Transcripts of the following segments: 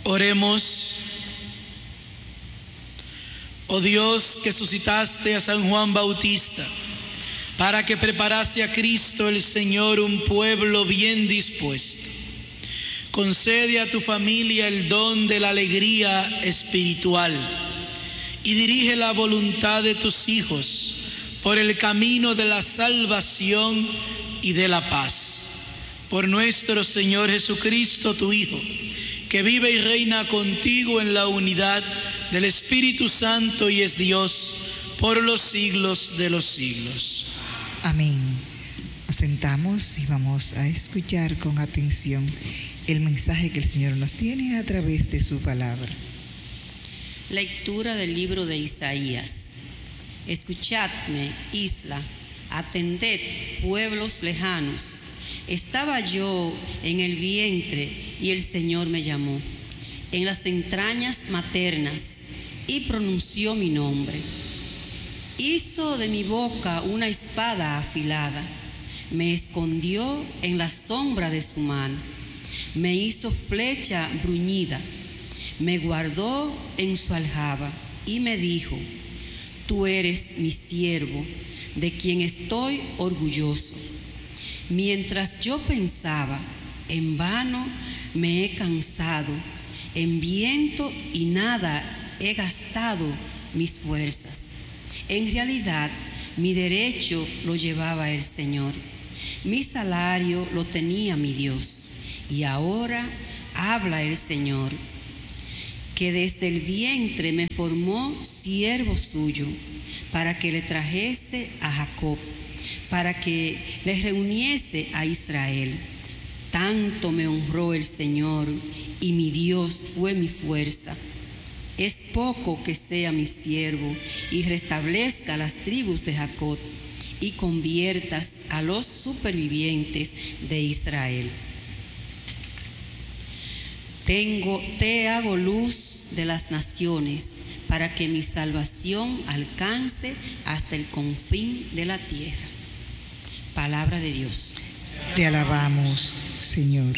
Oremos. Oh Dios, que suscitaste a San Juan Bautista para que preparase a Cristo el Señor un pueblo bien dispuesto, concede a tu familia el don de la alegría espiritual y dirige la voluntad de tus hijos por el camino de la salvación y de la paz. Por nuestro Señor Jesucristo, tu Hijo, que vive y reina contigo en la unidad del Espíritu Santo y es Dios por los siglos de los siglos. Amén. Nos sentamos y vamos a escuchar con atención el mensaje que el Señor nos tiene a través de su palabra. Lectura del libro de Isaías. Escuchadme, isla, atended, pueblos lejanos. Estaba yo en el vientre y el Señor me llamó, en las entrañas maternas, y pronunció mi nombre. Hizo de mi boca una espada afilada, me escondió en la sombra de su mano, me hizo flecha bruñida, me guardó en su aljaba y me dijo: tú eres mi siervo, de quien estoy orgulloso. Mientras yo pensaba, en vano me he cansado, en viento y nada he gastado mis fuerzas. En realidad, mi derecho lo llevaba el Señor, mi salario lo tenía mi Dios. Y ahora habla el Señor, que desde el vientre me formó siervo suyo, para que le trajese a Jacob, para que le reuniese a Israel. Tanto me honró el Señor, y mi Dios fue mi fuerza. Es poco que sea mi siervo, y restablezca las tribus de Jacob, y conviertas a los supervivientes de Israel. Te hago luz de las naciones, para que mi salvación alcance hasta el confín de la tierra. Palabra de Dios. Te alabamos, Señor.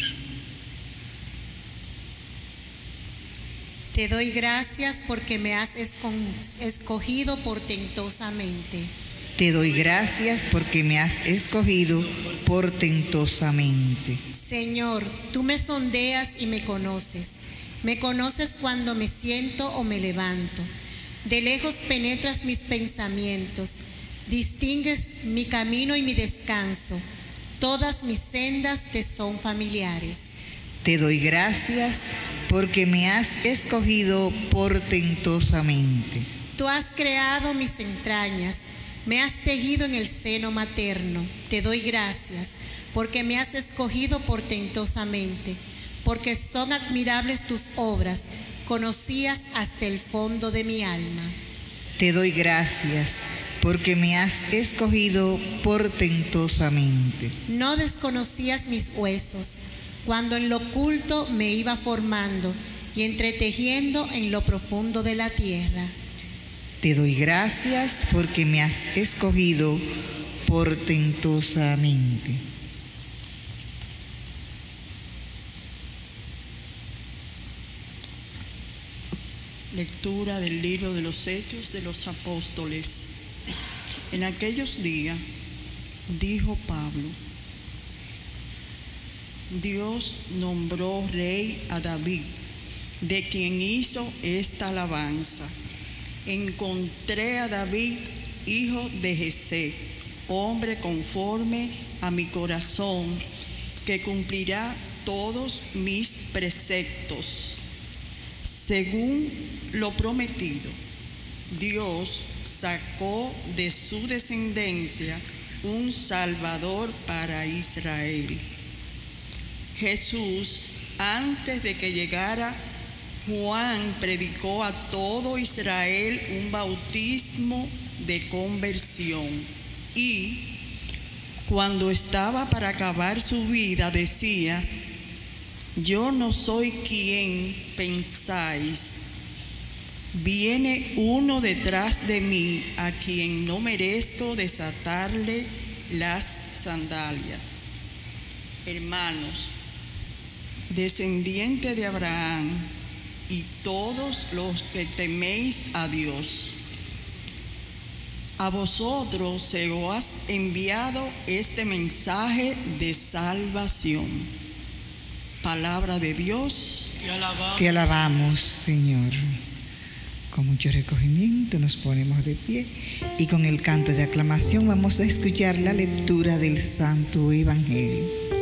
Te doy gracias porque me has escogido portentosamente. Te doy gracias porque me has escogido portentosamente. Señor, tú me sondeas y me conoces. Me conoces cuando me siento o me levanto. De lejos penetras mis pensamientos. Distingues mi camino y mi descanso. Todas mis sendas te son familiares. Te doy gracias porque me has escogido portentosamente. Tú has creado mis entrañas, me has tejido en el seno materno. Te doy gracias porque me has escogido portentosamente, porque son admirables tus obras, conocidas hasta el fondo de mi alma. Te doy gracias porque me has escogido portentosamente. No desconocías mis huesos, cuando en lo oculto me iba formando y entretejiendo en lo profundo de la tierra. Te doy gracias porque me has escogido portentosamente. Lectura del libro de los Hechos de los Apóstoles. En aquellos días, dijo Pablo, Dios nombró rey a David, de quien hizo esta alabanza. Encontré a David, hijo de Jesé, hombre conforme a mi corazón, que cumplirá todos mis preceptos. Según lo prometido, Dios sacó de su descendencia un Salvador para Israel. Jesús, antes de que llegara Juan, predicó a todo Israel un bautismo de conversión y, cuando estaba para acabar su vida, decía: yo no soy quien pensáis. Viene uno detrás de mí a quien no merezco desatarle las sandalias. Hermanos, descendientes de Abraham, y todos los que teméis a Dios. A vosotros se os ha enviado este mensaje de salvación. Palabra de Dios. Te alabamos, Señor. Con mucho recogimiento nos ponemos de pie y con el canto de aclamación vamos a escuchar la lectura del Santo Evangelio.